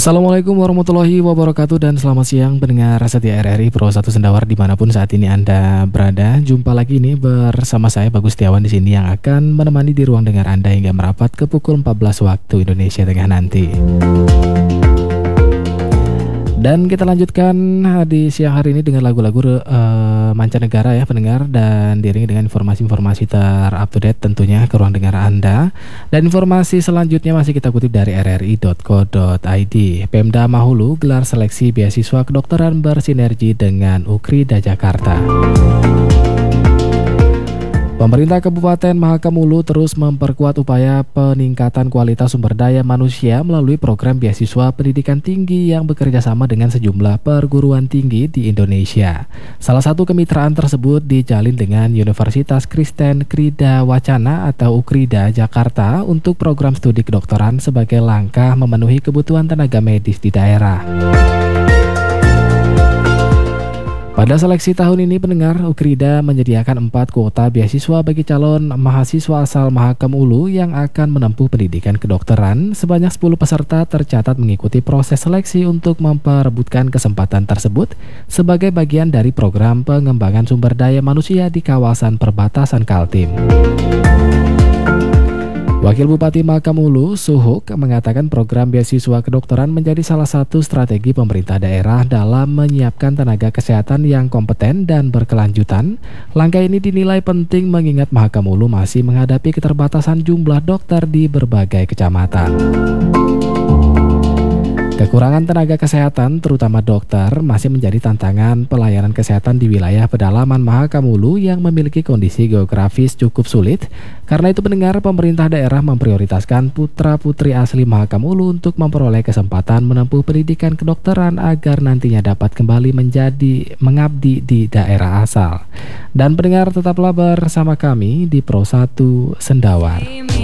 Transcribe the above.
Assalamualaikum warahmatullahi wabarakatuh dan selamat siang pendengar setia RRI Pro 1 Sendawar dimanapun saat ini Anda berada. Jumpa lagi nih bersama saya Bagus Setiawan di sini yang akan menemani di ruang dengar Anda hingga merapat ke pukul 14 waktu Indonesia Tengah nanti. Dan kita lanjutkan di siang hari ini dengan lagu-lagu mancanegara ya pendengar, dan diiringi dengan informasi-informasi ter-up-to-date tentunya ke ruang dengar Anda. Dan informasi selanjutnya masih kita kutip dari rri.co.id. Pemda Mahulu gelar seleksi beasiswa kedokteran bersinergi dengan Ukrida Jakarta. Pemerintah Kabupaten Mahakamulu terus memperkuat upaya peningkatan kualitas sumber daya manusia melalui program beasiswa pendidikan tinggi yang bekerja sama dengan sejumlah perguruan tinggi di Indonesia. Salah satu kemitraan tersebut dijalin dengan Universitas Kristen Krida Wacana atau Ukrida Jakarta untuk program studi kedokteran sebagai langkah memenuhi kebutuhan tenaga medis di daerah. Pada seleksi tahun ini pendengar, Ukrida menyediakan 4 kuota beasiswa bagi calon mahasiswa asal Mahakamulu yang akan menempuh pendidikan kedokteran. Sebanyak 10 peserta tercatat mengikuti proses seleksi untuk memperebutkan kesempatan tersebut sebagai bagian dari program pengembangan sumber daya manusia di kawasan perbatasan Kaltim. Wakil Bupati Mahakamulu, Suhuk, mengatakan program beasiswa kedokteran menjadi salah satu strategi pemerintah daerah dalam menyiapkan tenaga kesehatan yang kompeten dan berkelanjutan. Langkah ini dinilai penting mengingat Mahakamulu masih menghadapi keterbatasan jumlah dokter di berbagai kecamatan. Kekurangan tenaga kesehatan, terutama dokter, masih menjadi tantangan pelayanan kesehatan di wilayah pedalaman Mahakamulu yang memiliki kondisi geografis cukup sulit. Karena itu pendengar, pemerintah daerah memprioritaskan putra-putri asli Mahakamulu untuk memperoleh kesempatan menempuh pendidikan kedokteran agar nantinya dapat kembali menjadi mengabdi di daerah asal. Dan pendengar, tetaplah bersama kami di Pro 1 Sendawar.